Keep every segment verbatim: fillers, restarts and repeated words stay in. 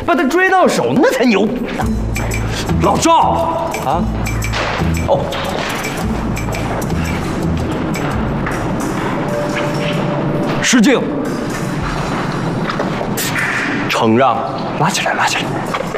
把他追到手，那才牛逼呢。老赵啊，哦，失敬，承让，拉起来，拉起来。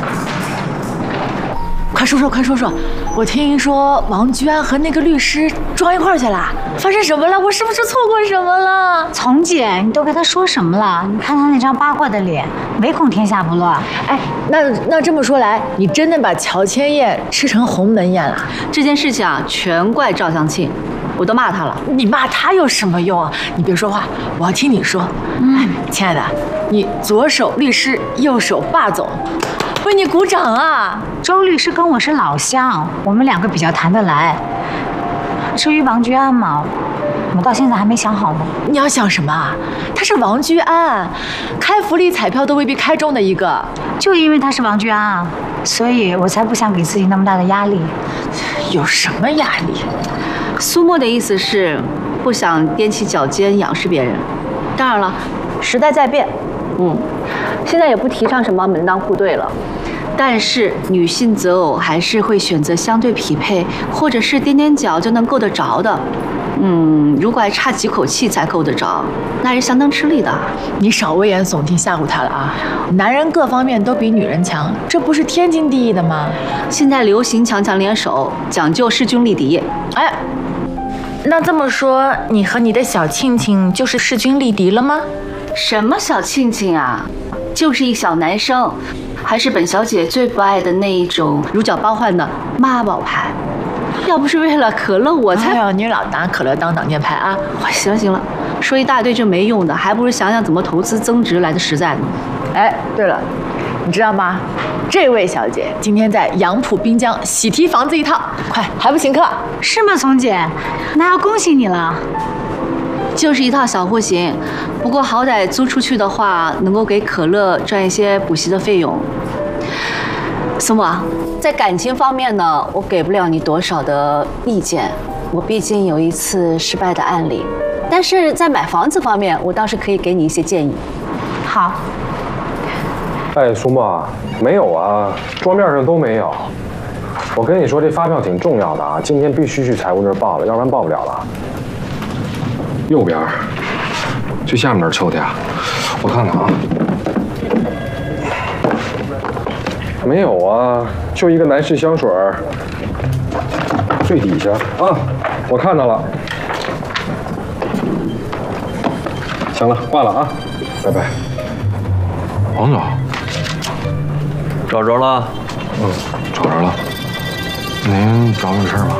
快说说，快说说！我听说王居安和那个律师撞一块儿去了，发生什么了？我是不是错过什么了？ 丛姐，你都跟他说什么了？你看他那张八卦的脸，唯恐天下不乱。 哎，那那这么说来，你真的把乔千燕吃成鸿门宴了？ 这件事情啊，全怪赵相庆，我都骂他了。 你骂他有什么用啊？你别说话，我要听你说。嗯，亲爱的，你左手律师，右手霸总。为你鼓掌啊！ 周律师跟我是老乡，我们两个比较谈得来。至于王居安嘛，我到现在还没想好呢。 你要想什么啊？他是王居安，开福利彩票都未必开中的一个。 就因为他是王居安啊，所以我才不想给自己那么大的压力。 有什么压力？ 苏沫的意思是不想踮起脚尖仰视别人。当然了，时代在变，嗯，现在也不提倡什么门当户对了。但是女性择偶还是会选择相对匹配，或者是踮踮脚就能够得着的。嗯，如果还差几口气才够得着，那是相当吃力的。 你少危言耸听吓唬他了啊！男人各方面都比女人强，这不是天经地义的吗？ 现在流行强强联手，讲究势均力敌。 哎，那这么说，你和你的小庆庆就是势均力敌了吗？ 什么小庆庆啊，就是一小男生。还是本小姐最不爱的那一种如假包换的妈宝牌，要不是为了可乐，我才…… 哎呦，你老拿可乐当挡箭牌啊！ 行了行了，说一大堆就没用的，还不如想想怎么投资增值来的实在呢。 哎，对了，你知道吗？这位小姐今天在杨浦滨江喜提房子一套，快还不请客？ 是吗，丛姐？那要恭喜你了。 就是一套小户型，不过好歹租出去的话，能够给可乐赚一些补习的费用。苏沫，在感情方面呢，我给不了你多少的意见，我毕竟有一次失败的案例。但是在买房子方面，我倒是可以给你一些建议。 好。 哎，苏沫，没有啊，桌面上都没有。我跟你说，这发票挺重要的啊，今天必须去财务那儿报了，要不然报不了了。右边，最下面那儿抽的呀？我看看啊，没有啊，就一个男士香水，最底下啊，我看到了。行了，挂了啊，拜拜。王总， 找着了？ 嗯，找着了。您找我有事吗？